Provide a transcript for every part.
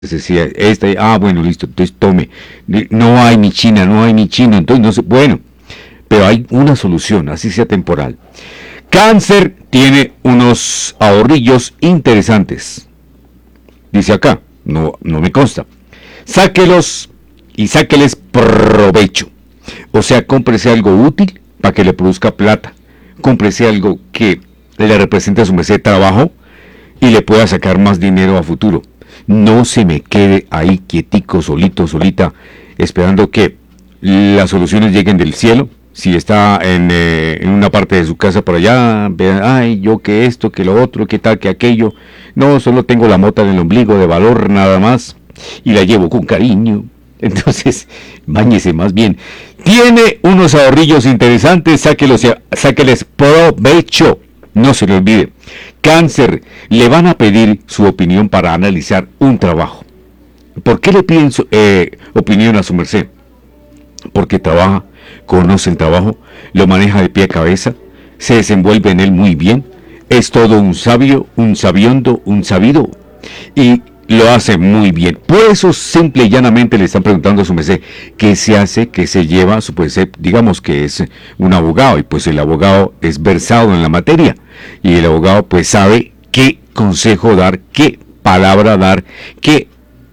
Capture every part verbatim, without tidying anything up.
decía, esta, ah, bueno, listo, entonces tome. No hay ni China, no hay ni chino, entonces no sé, bueno, pero hay una solución, así sea temporal. Cáncer tiene unos ahorrillos interesantes. Dice acá, no, no me consta. Sáquelos y sáqueles provecho. O sea, cómprese algo útil para que le produzca plata. Cómprese algo que le represente a su merced trabajo y le pueda sacar más dinero a futuro. No se me quede ahí quietico, solito, solita, esperando que las soluciones lleguen del cielo. Si está en, eh, en una parte de su casa por allá, vean, ay, yo que esto, que lo otro, que tal, que aquello. No, solo tengo la mota en el ombligo de valor nada más y la llevo con cariño. Entonces, báñese más bien. Tiene unos ahorrillos interesantes, sáquelos, sáqueles provecho. No se le olvide. Cáncer, le van a pedir su opinión para analizar un trabajo. ¿Por qué le piden su, eh, opinión a su merced? Porque trabaja, conoce el trabajo, lo maneja de pie a cabeza, se desenvuelve en él muy bien, es todo un sabio, un sabiondo, un sabido, y lo hace muy bien. Por eso simple y llanamente le están preguntando a su merced qué se hace, qué se lleva. Su merced, digamos que es un abogado, y pues el abogado es versado en la materia, y el abogado pues sabe qué consejo dar, qué palabra dar, qué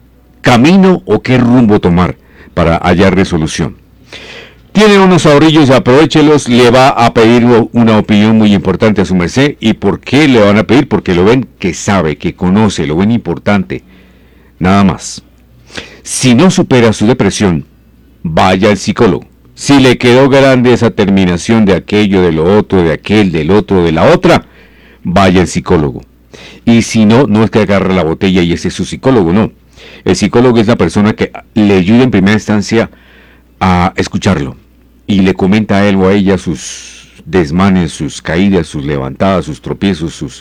camino o qué rumbo tomar para hallar resolución. Tiene unos ahorrillos, aprovéchelos, le va a pedir una opinión muy importante a su merced. ¿Y por qué le van a pedir? Porque lo ven que sabe, que conoce, lo ven importante. Nada más. Si no supera su depresión, vaya al psicólogo. Si le quedó grande esa terminación de aquello, de lo otro, de aquel, del otro, de la otra, vaya al psicólogo. Y si no, no es que agarre la botella y ese es su psicólogo, no. El psicólogo es la persona que le ayuda en primera instancia a escucharlo y le comenta a él o a ella sus desmanes, sus caídas, sus levantadas, sus tropiezos, sus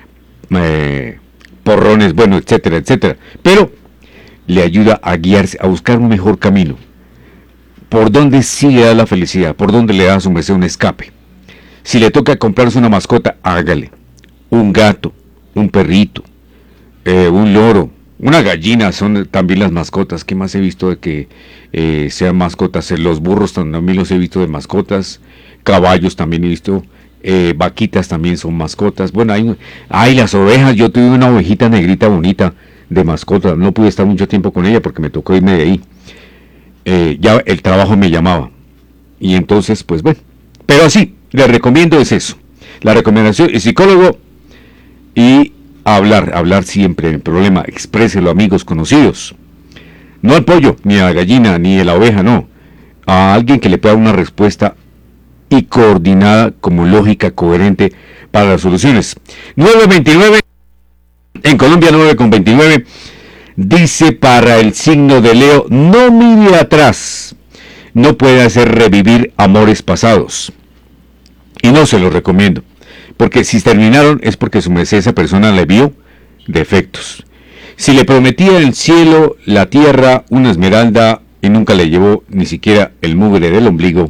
eh, porrones, bueno, etcétera, etcétera. Pero le ayuda a guiarse, a buscar un mejor camino. ¿Por dónde sí le da la felicidad? ¿Por dónde le da a su merced un escape? Si le toca comprarse una mascota, hágale. Un gato, un perrito, eh, un loro, una gallina, son también las mascotas. ¿Qué más he visto de que eh, sean mascotas? Los burros también los he visto de mascotas. Caballos también he visto. Eh, vaquitas también son mascotas. Bueno, hay, hay las ovejas. Yo tuve una ovejita negrita bonita de mascota. No pude estar mucho tiempo con ella porque me tocó irme de ahí. Eh, ya el trabajo me llamaba. Y entonces, pues bueno. Pero así, le recomiendo es eso. La recomendación es psicólogo y hablar, hablar siempre el problema, expréselo a amigos conocidos. No al pollo, ni a la gallina, ni a la oveja, no. A alguien que le pueda una respuesta y coordinada como lógica, coherente para las soluciones. nueve veintinueve, en Colombia nueve con veintinueve, dice para el signo de Leo, no mire atrás, no puede hacer revivir amores pasados. Y no se lo recomiendo. Porque si terminaron es porque su merced esa persona le vio defectos. Si le prometía el cielo, la tierra, una esmeralda y nunca le llevó ni siquiera el mugre del ombligo.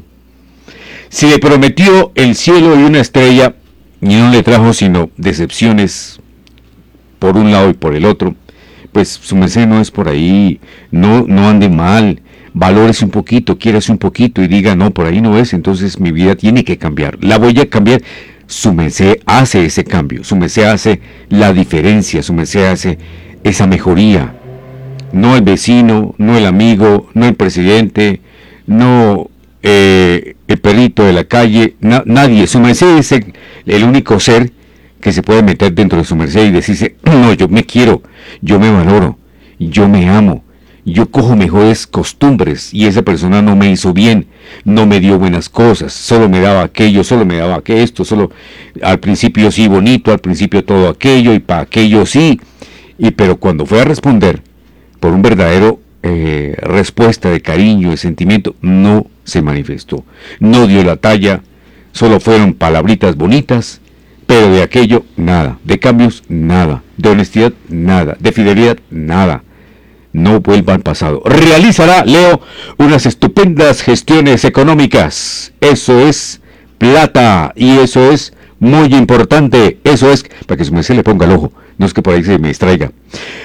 Si le prometió el cielo y una estrella y no le trajo sino decepciones por un lado y por el otro, pues su merced no es por ahí, no, no ande mal. Valórese un poquito, quiérase un poquito y diga, no, por ahí no es, entonces mi vida tiene que cambiar. La voy a cambiar. Su merced hace ese cambio, su merced hace la diferencia, su merced hace esa mejoría. No el vecino, no el amigo, no el presidente, no eh, el perrito de la calle, na, nadie. Su merced es el, el único ser que se puede meter dentro de su merced y decirse, no, yo me quiero, yo me valoro, yo me amo. Yo cojo mejores costumbres y esa persona no me hizo bien, no me dio buenas cosas, solo me daba aquello, solo me daba que esto, solo al principio sí bonito, al principio todo aquello y para aquello sí, y pero cuando fue a responder por un verdadero eh, respuesta de cariño, de sentimiento, no se manifestó, no dio la talla, solo fueron palabritas bonitas, pero de aquello nada, de cambios nada, de honestidad nada, de fidelidad nada. No vuelva al pasado. Realizará, Leo, unas estupendas gestiones económicas. Eso es plata y eso es muy importante. Eso es para que su merced le ponga el ojo. No es que por ahí se me distraiga.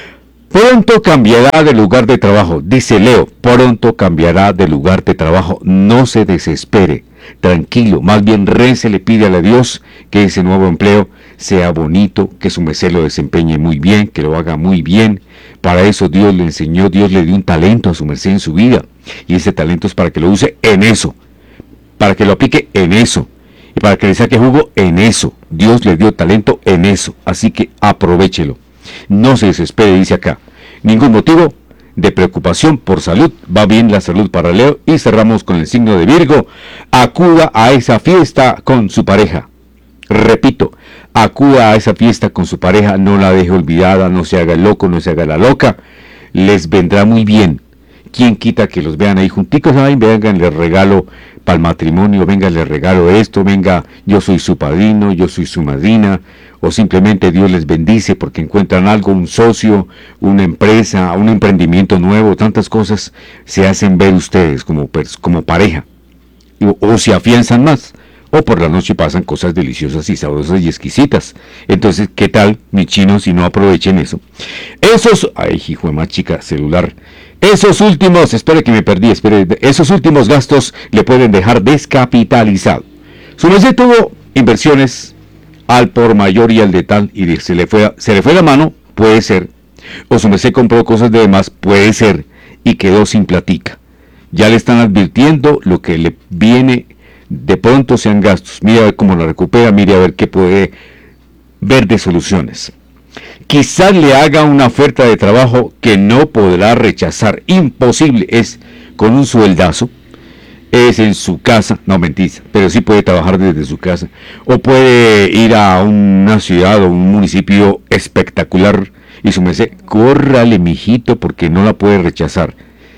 Pronto cambiará de lugar de trabajo, dice Leo, pronto cambiará de lugar de trabajo, no se desespere, tranquilo, más bien rece, le pide a Dios que ese nuevo empleo sea bonito, que su merced lo desempeñe muy bien, que lo haga muy bien. Para eso Dios le enseñó, Dios le dio un talento a su merced en su vida, y ese talento es para que lo use en eso, para que lo aplique en eso, y para que le saque jugo en eso. Dios le dio talento en eso, así que aprovéchelo. No se desespere, dice acá. Ningún motivo de preocupación por salud. Va bien la salud para Leo. Y cerramos con el signo de Virgo. Acuda a esa fiesta con su pareja. Repito, acuda a esa fiesta con su pareja. No la deje olvidada. No se haga el loco, no se haga la loca. Les vendrá muy bien. ¿Quién quita que los vean ahí junticos? Ay, vengan, les regalo para el matrimonio, venga, les regalo esto, venga, yo soy su padrino, yo soy su madrina, o simplemente Dios les bendice porque encuentran algo, un socio, una empresa, un emprendimiento nuevo, tantas cosas se hacen ver ustedes como, como pareja, o, o se afianzan más, o por la noche pasan cosas deliciosas y sabrosas y exquisitas. Entonces, ¿qué tal, mi chino, si no aprovechen eso? Esos, ay, hijo de más chica, celular. Esos últimos, espere que me perdí, espere, esos últimos gastos le pueden dejar descapitalizado. Su merced tuvo inversiones al por mayor y al de tal, y se le fue, se le fue la mano, puede ser. O su merced compró cosas de demás, puede ser, y quedó sin platica. Ya le están advirtiendo lo que le viene, de pronto sean gastos. Mire a ver cómo la recupera, mire a ver qué puede ver de soluciones. Quizás le haga una oferta de trabajo que no podrá rechazar. Imposible, es con un sueldazo. Es en su casa, no mentira, pero sí puede trabajar desde su casa. O puede ir a una ciudad o un municipio espectacular y su merced, córrale, mijito, porque no la puede rechazar.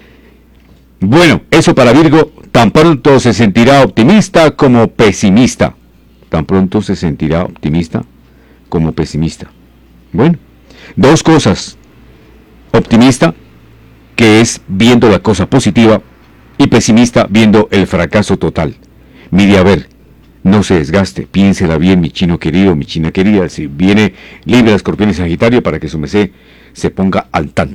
Bueno, eso para Virgo, tan pronto se sentirá optimista como pesimista. Tan pronto se sentirá optimista como pesimista. Bueno, dos cosas. Optimista, que es viendo la cosa positiva, y pesimista, viendo el fracaso total. Mire a ver, no se desgaste, piénsela bien, mi chino querido, mi china querida, si viene Libra, Escorpión y Sagitario, para que su merced se ponga al tanto.